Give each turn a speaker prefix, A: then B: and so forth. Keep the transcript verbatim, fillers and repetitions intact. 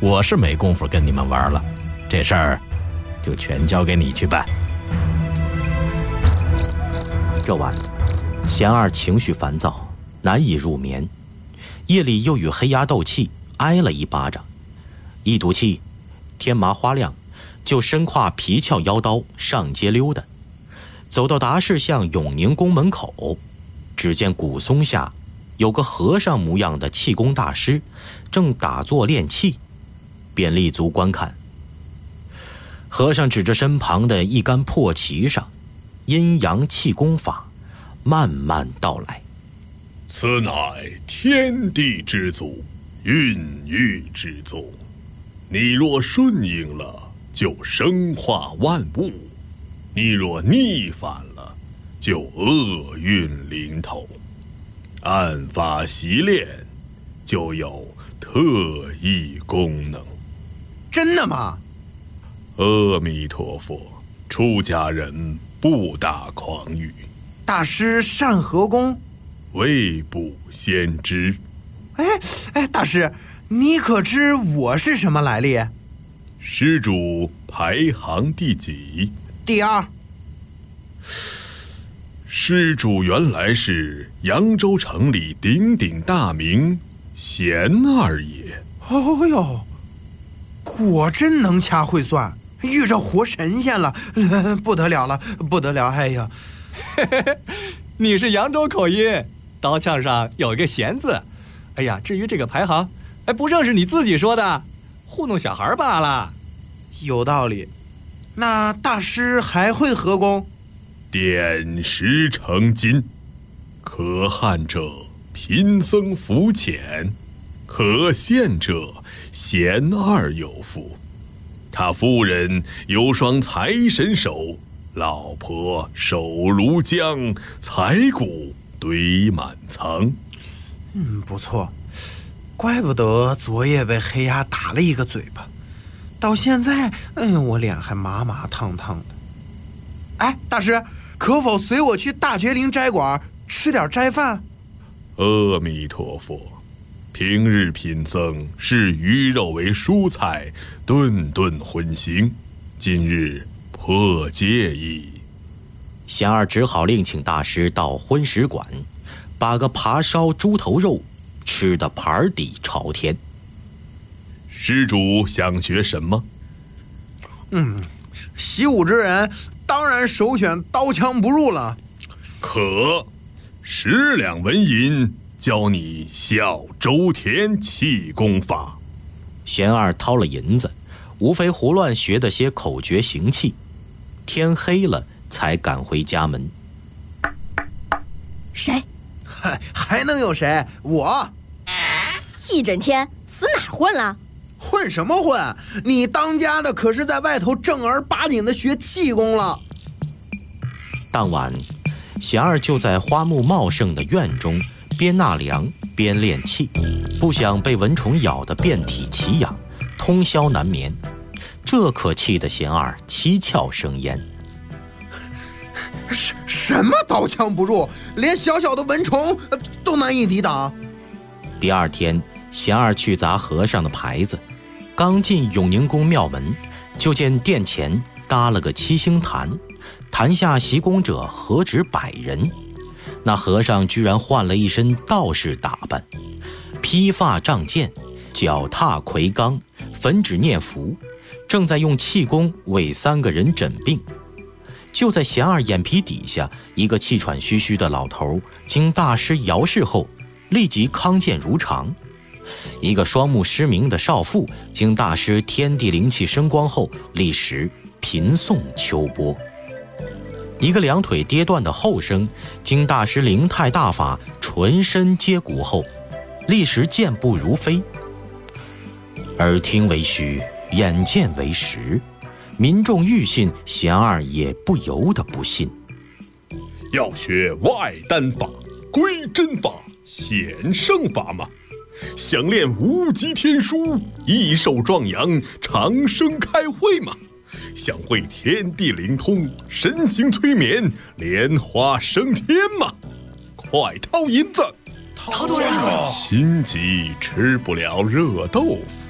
A: 我是没工夫跟你们玩了，这事儿就全交给你去办。
B: 这晚，贤二情绪烦躁，难以入眠，夜里又与黑鸭斗气，挨了一巴掌。一赌气，天麻花亮，就身挎皮鞘腰刀上街溜达，走到达士巷永宁宫门口，只见古松下有个和尚模样的气功大师，正打坐练气，便立足观看。和尚指着身旁的一杆破旗上，阴阳气功法慢慢道来：
C: 此乃天地之祖，孕育之宗。你若顺应了，就生化万物；你若逆反了，就厄运临头。按法习练，就有特异功能。
D: 真的吗？
C: 阿弥陀佛，出家人不打诳语。
D: 大师善何功？
C: 未卜先知。
D: 哎哎，大师，你可知我是什么来历？
C: 施主排行第几？
D: 第二。
C: 施主原来是扬州城里鼎鼎大名贤二爷。
D: 哦哟，果真能掐会算，遇着活神仙了，不得了了，不得了！哎呀，
E: 你是扬州口音，刀枪上有一个贤字。哎呀，至于这个排行，哎，不正是你自己说的，糊弄小孩罢了。
D: 有道理。那大师还会何功？
C: 点石成金，可撼者贫僧浮浅，可陷者贤二有福。他夫人有双财神手，老婆手如浆，财谷堆满仓。
D: 嗯，不错，怪不得昨夜被黑鸭打了一个嘴巴，到现在，哎呦，我脸还麻麻烫烫的。哎，大师，可否随我去大觉林斋馆吃点斋饭？
C: 阿弥陀佛，平日贫僧视鱼肉为蔬菜，顿顿荤腥，今日破戒矣。
B: 贤二只好另请大师到荤食馆，把个扒烧猪头肉吃得盘底朝天。
C: 施主想学什么？
D: 嗯，习武之人当然首选刀枪不入了。
C: 可十两纹银教你小周天气功法。
B: 贤二掏了银子，无非胡乱学的些口诀行气，天黑了才赶回家门。
F: 谁？
D: 还还能有谁？我。
F: 一整天死哪混了？
D: 混什么混？你当家的可是在外头正儿八经的学气功了。
B: 当晚，贤二就在花木茂盛的院中边纳凉边练气，不想被蚊虫咬得遍体奇痒，通宵难眠。这可气得贤二七窍生烟。
D: 什什么刀枪不入，连小小的蚊虫都难以抵挡。
B: 第二天，贤二去砸和尚的牌子，刚进永宁宫庙门，就见殿前搭了个七星坛，坛下习功者何止百人。那和尚居然换了一身道士打扮，披发仗剑，脚踏魁罡，焚纸念符，正在用气功为三个人诊病。就在贤二眼皮底下，一个气喘吁吁的老头经大师摇视后，立即康健如常。一个双目失明的少妇经大师天地灵气生光后，立时频送秋波。一个两腿跌断的后生经大师灵态大法纯身接骨后，立时健步如飞。耳听为虚，眼见为实，民众愈信，贤二也不由得不信。
C: 要学外丹法、归真法、显圣法吗？想练无极天书、益寿壮阳、长生开慧吗？想会天地灵通、神行催眠、莲花升天吗？快掏银子！
D: 掏多少？
C: 心急吃不了热豆腐。